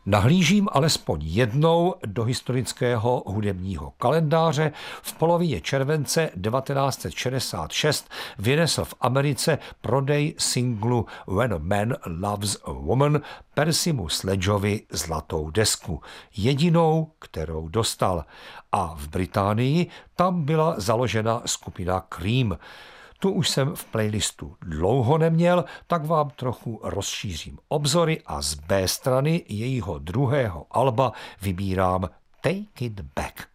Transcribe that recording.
Nahlížím alespoň jednou do historického hudebního kalendáře. V polovině července 1966 vynesl v Americe prodej singlu When a Man Loves a Woman Percymu Sledgeovi zlatou desku. Jedinou, kterou dostal. A v Británii tam byla založena skupina Cream. Tu už jsem v playlistu dlouho neměl, tak vám trochu rozšířím obzory a z B strany jejího druhého alba vybírám Take It Back.